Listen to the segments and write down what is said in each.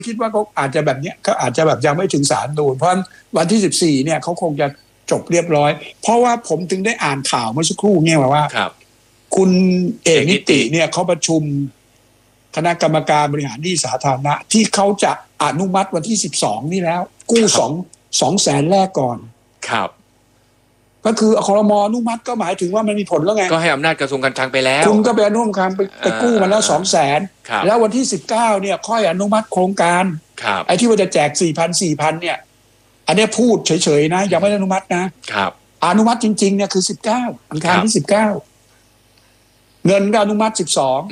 คิดว่าเขาอาจจะแบบเนี้ยเขาอาจจะแบบยังไม่ถึงศาลนูนเพราะวันที่14เนี่ยเขาคงจะจบเรียบร้อยเพราะว่าผมถึงได้อ่านข่าวเมื่อสักครู่เนี่ยว่าคุณเอกนิติเนี่ยเขาประชุมคณะกรรมการบริหารหนี้สาธารณะที่เขาจะอนุมัติวันที่12นี่แล้วกู้2 แสนแรกก่อนครับก็คือครม.อนุมัติก็หมายถึงว่ามันมีผลแล้วไงก็ให้อำนาจกระทรวงการคลังไปแล้วคุณก็ไปอนุมัติไปกู้มาแล้ว2 แสนแล้ววันที่19เนี่ยค่อยอนุมัติโครงการไอ้ที่ว่าจะแจก 4,000 เนี่ยอันนี้พูดเฉยๆนะยังไม่ได้อนุมัตินะครับอนุมัติจริงๆเนี่ยคือ19อังคารที่19เงินก็อนุมัติ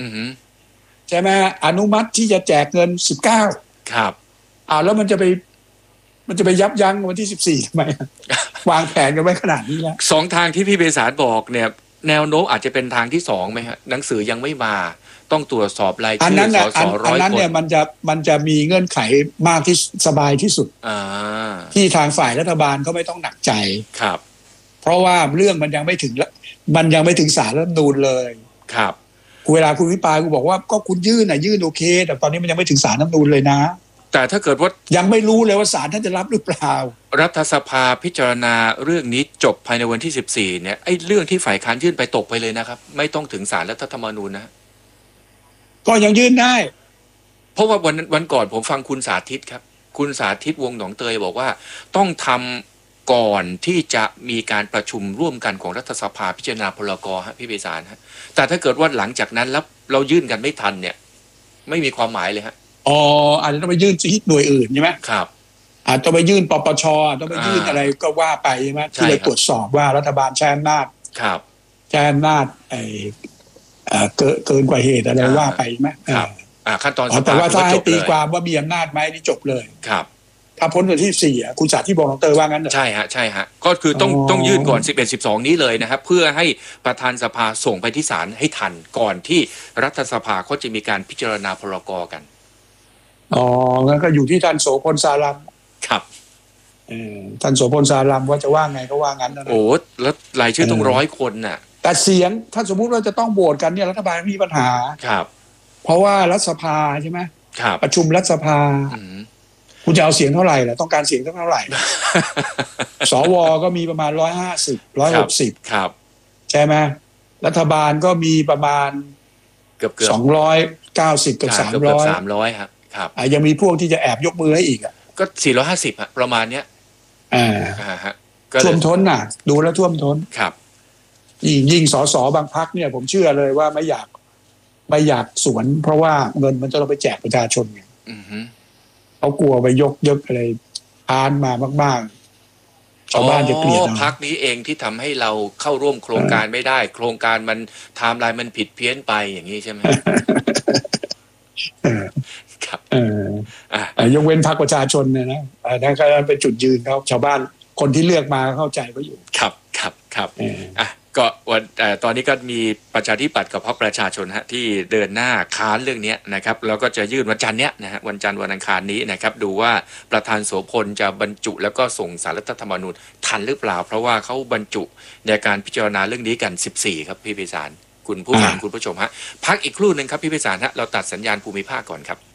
12ใช่ไหมอนุมัติที่จะแจกเงิน19 ครับแล้วมันจะไปยับยั้งวันที่14ทำไมวางแผนกันไว้ขนาดนี้แล้ว 2 ทางที่พี่ไพศาลบอกเนี่ยแนวโน้มอาจจะเป็นทางที่2ไหมฮะหนังสือยังไม่มาต้องตรวจสอบรายชื่อสส100 คนอันนั้นเนี่ยมันจะมีเงื่อนไขมากที่สบายที่สุดที่ทางฝ่ายรัฐบาลก็ไม่ต้องหนักใจครับเพราะว่าเรื่องมันยังไม่ถึงศาลรัฐธรรมนูญเลยครับเวลาคุณวิปายกูบอกว่าก็คุณยื่นโอเคแต่ตอนนี้มันยังไม่ถึงศาลรัฐธรรมนูญเลยนะแต่ถ้าเกิดว่ายังไม่รู้เลยว่าศาลท่านจะรับหรือเปล่ารัฐสภาพิจารณาเรื่องนี้จบภายในวันที่14เนี่ยไอ้เรื่องที่ฝ่ายค้านยื่นไปตกไปเลยนะครับไม่ต้องถึงศาลรัฐธรรมนูญนะก็ยังยื่นได้เพราะว่าวันก่อนผมฟังคุณสาธิตครับคุณสาธิตวงศ์หนองเตยบอกว่าต้องทำก่อนที่จะมีการประชุมร่วมกันของรัฐสภาพิจารณาพรก.ฮะพี่ไพศาลฮะแต่ถ้าเกิดว่าหลังจากนั้นแล้วเรายื่นกันไม่ทันเนี่ยไม่มีความหมายเลยฮะอาจจะต้องไปยื่นที่หน่วยอื่นใช่ไหมครับอาจจะไปยื่นปปชต้องไปยื่นอะไรก็ว่าไปใช่ไหมที่จะตรวจสอบว่ารัฐบาลใช้อำนาจใช้อำนาจเกินกว่าเหตุอะไรว่าไปใช่ไหมขั้นตอนแต่ว่าถ้าให้ตีความว่ามีอำนาจไหมนี่จบเลยครับถ้าพ้นวันที่4คุณจ่าที่บอกน้องเตยว่างั้นใช่ฮะก็คือต้องยื่นก่อน11-12นี้เลยนะครับเพื่อให้ประธานสภาส่งไปที่ศาลให้ทันก่อนที่รัฐสภาเขาจะมีการพิจารณาพรก.กันงั้นก็อยู่ที่ท่านโสพลสารัมครับท่านโสพลสารัมว่าจะว่าไงก็ว่างั้นนะโอ้แล้วรายชื่อต้อง100 คนน่ะแต่เสียงถ้าสมมุติว่าจะต้องโหวตกันเนี่ยรัฐบาลมีปัญหาครับเพราะว่ารัฐสภาใช่ไหมครับประชุมรัฐสภาคุณจะเอาเสียงเท่าไหร่ล่ะต้องการเสียงเท่าไหร่สวก็มีประมาณ150 160 ครับใช่ไหมรัฐบาลก็มีประมาณเกือบ 290กับ 300ครับยังมีพวกที่จะแอบยกมือให้อีกก็450ประมาณเนี้ยท่วมท้นน่ะดูแล้วท่วมท้นครับยิ่งสสบางพรรคเนี่ยผมเชื่อเลยว่าไม่อยากสวนเพราะว่าเงินมันจะต้องไปแจกประชาชนไงเขากลัวไปยกอะไรพานมามากๆชาวบ้านจะเกลียดพรรคนี้เองที่ทำให้เราเข้าร่วมโครงการไม่ได้โครงการมันไทม์ไลน์มันผิดเพี้ยนไปอย่างนี้ใช่ไหมครับยกเว้นพรรคประชาชนเนี่ยนะนั่นก็เป็นจุดยืนเขาชาวบ้านคนที่เลือกมาเข้าใจเขาอยู่ครับก็วันตอนนี้ก็มีประชาธิปัตย์กับพรรคประชาชนฮะที่เดินหน้าค้านเรื่องนี้นะครับแล้วก็จะยื่นวันจันทร์เนี้ยนะฮะวันจันทร์วันอังคารนี้นะครับดูว่าประธานโสพลจะบรรจุแล้วก็ส่งสารรัฐธรรมนูญทันหรือเปล่าเพราะว่าเขาบรรจุในการพิจารณาเรื่องนี้กัน14ครับพี่ไพศาลคุณผู้ฟังคุณผู้ชมฮะพักอีกครู่นึงครับพี่ไพศาลฮะเราตัดสัญญาณภูมิภาคก่อนครับ